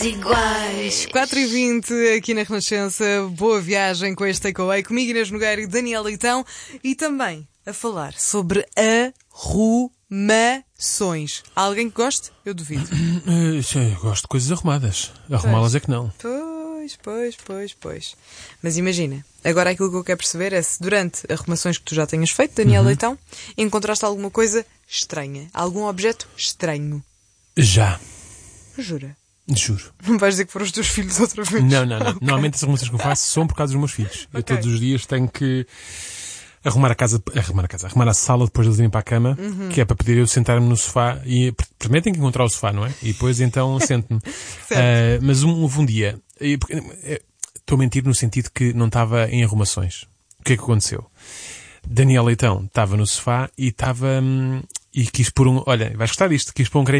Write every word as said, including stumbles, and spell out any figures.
Iguais. quatro e vinte aqui na Renascença. Boa viagem com este takeaway. Comigo, Inês Nogueira e Daniel Leitão. E também a falar sobre arrumações. Há alguém que goste? Eu duvido. Uh, eu gosto de coisas arrumadas. Arrumá-las é que não. Pois, pois, pois, pois. Mas imagina, agora aquilo que eu quero perceber é se durante arrumações que tu já tenhas feito, Daniel uhum. Leitão, encontraste alguma coisa estranha. Algum objeto estranho. Já. Jura? Juro. Não vais dizer que foram os teus filhos outra vez? Não, não, não. Okay. Normalmente as arrumações que eu faço são por causa dos meus filhos. Okay. Eu todos os dias tenho que arrumar a casa, arrumar a casa, arrumar a sala depois de eles irem para a cama, uhum. que é para poder eu sentar-me no sofá e primeiro tenho que encontrar o sofá, não é? E depois então sento-me. uh, mas um, houve um dia, estou a mentir no sentido que não estava em arrumações. O que é que aconteceu? Daniel Leitão estava no sofá e estava, hum, e quis pôr um, olha, vais gostar disto, quis pôr um creme